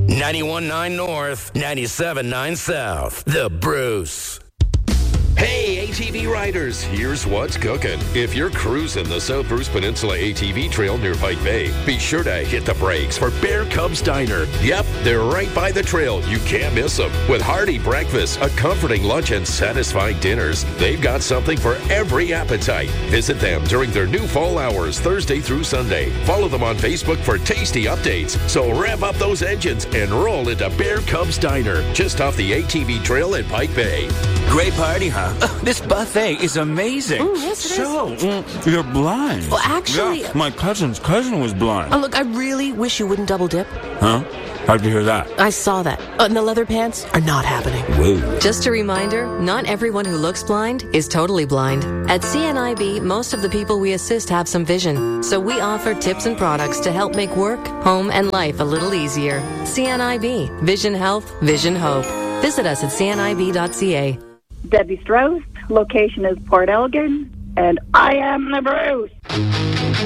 91.9 North, 97.9 South. The Bruce. Hey, ATV riders, here's what's cooking. If you're cruising the South Bruce Peninsula ATV Trail near Pike Bay, be sure to hit the brakes for Bear Cubs Diner. Yep, they're right by the trail. You can't miss them. With hearty breakfast, a comforting lunch, and satisfying dinners, they've got something for every appetite. Visit them during their new fall hours, Thursday through Sunday. Follow them on Facebook for tasty updates. So rev up those engines and roll into Bear Cubs Diner, just off the ATV Trail at Pike Bay. Great party, huh? This buffet is amazing. Yes, it is. You're blind. Well, actually... Yeah, my cousin's cousin was blind. Oh, look, I really wish you wouldn't double dip. Huh? How'd you hear that? I saw that. And the leather pants are not happening. Whoa. Just a reminder, not everyone who looks blind is totally blind. At CNIB, most of the people we assist have some vision. So we offer tips and products to help make work, home, and life a little easier. CNIB. Vision Health. Vision Hope. Visit us at cnib.ca. Debbie Strauss, location is Port Elgin, and I am the Bruce.